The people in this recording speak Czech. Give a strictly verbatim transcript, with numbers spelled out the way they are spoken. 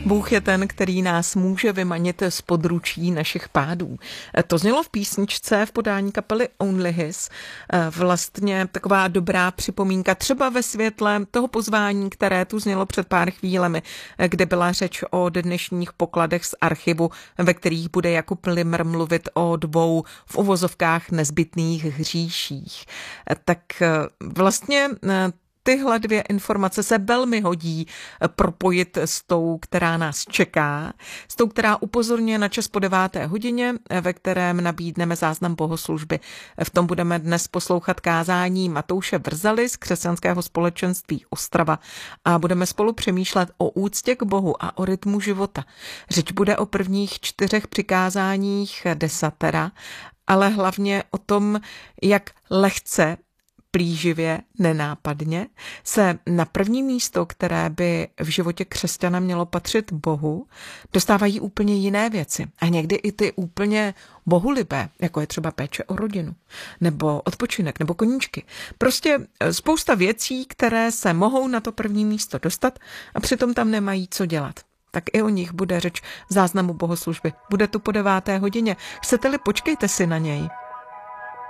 Bůh je ten, který nás může vymanit z područí našich pádů. To znělo v písničce v podání kapely Only His. Vlastně taková dobrá připomínka třeba ve světle toho pozvání, které tu znělo před pár chvílemi, kde byla řeč o dnešních pokladech z archivu, ve kterých bude Jakub Limr mluvit o dvou v uvozovkách nezbytných hříších. Tak vlastně tyhle dvě informace se velmi hodí propojit s tou, která nás čeká, s tou, která upozorňuje na čas po deváté hodině, ve kterém nabídneme záznam bohoslužby. V tom budeme dnes poslouchat kázání Matouše Vrzaly z Křesťanského společenství Ostrava a budeme spolu přemýšlet o úctě k Bohu a o rytmu života. Řeč bude o prvních čtyřech přikázáních desatera, ale hlavně o tom, jak lehce, plíživě, nenápadně se na první místo, které by v životě křesťana mělo patřit Bohu, dostávají úplně jiné věci. A někdy i ty úplně bohulibé, jako je třeba péče o rodinu, nebo odpočinek, nebo koníčky. Prostě spousta věcí, které se mohou na to první místo dostat a přitom tam nemají co dělat. Tak i o nich bude řeč v záznamu bohoslužby. Bude tu po deváté hodině. Chcete-li, počkejte si na něj.